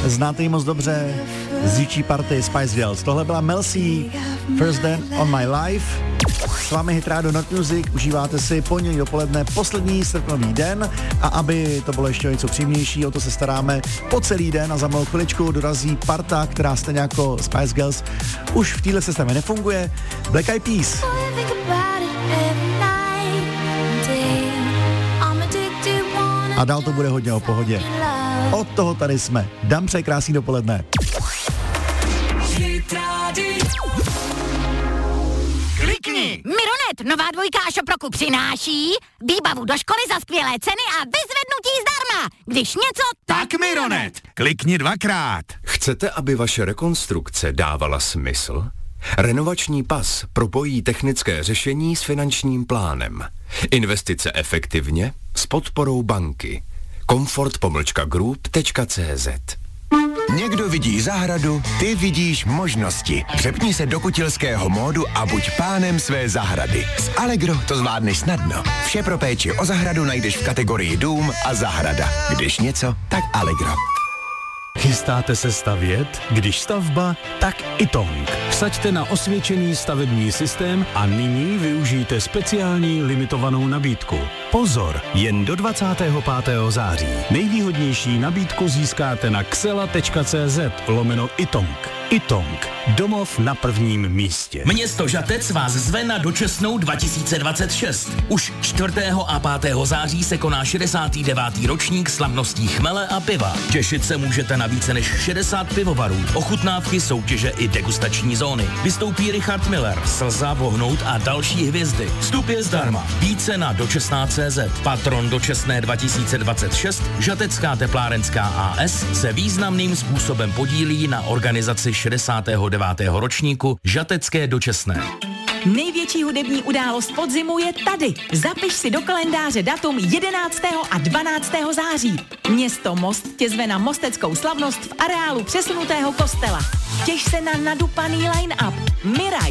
Znáte ji moc dobře z DJ Party Spice Girls. Tohle byla Mel C, First Day on My Life. S vámi Hit Radio Not Music, užíváte si pondělí dopoledne poslední srpnový den a aby to bylo ještě něco příjemnější, o to se staráme po celý den a za malou chviličku dorazí parta, která stejně jako Spice Girls už v téhle systémě nefunguje. Black Eyed Peas. A dál to bude hodně o pohodě. Od toho tady jsme. Dám přeji krásný dopoledne. Klikni! Mironet, nová dvojka a Šoproku přináší výbavu do školy za skvělé ceny a vyzvednutí zdarma. Když něco, tak Mironet. Klikni 2krát. Chcete, aby vaše rekonstrukce dávala smysl? Renovační pas propojí technické řešení s finančním plánem. Investice efektivně s podporou banky. Comfort-group.cz. Někdo vidí zahradu, ty vidíš možnosti. Přepni se do kutilského módu a buď pánem své zahrady. S Allegro to zvládneš snadno. Vše pro péči o zahradu najdeš v kategorii dům a zahrada. Když něco, tak Allegro. Chystáte se stavět? Když stavba, tak Itong. Vsaďte na osvědčený stavební systém a nyní využijte speciální limitovanou nabídku. Pozor, jen do 25. září. Nejvýhodnější nabídku získáte na xela.cz/Itong. Itong. Domov na prvním místě. Město Žatec vás zve na Dočesnou 2026. Už 4. a 5. září se koná 69. ročník slavností chmele a piva. Těšit se můžete na více než 60 pivovarů, ochutnávky, soutěže i degustační zóny. Vystoupí Richard Miller, Slza, Vohnout a další hvězdy. Vstup je zdarma. Více na dočesná.cz. Patron Dočesné 2026, Žatecká teplárenská AS, se významným způsobem podílí na organizaci 69. ročníku Žatecké dočesné. Největší hudební událost podzimu je tady. Zapiš si do kalendáře datum 11. a 12. září. Město Most tě zve na mosteckou slavnost v areálu přesunutého kostela. Těš se na nadupaný line-up. Miraj,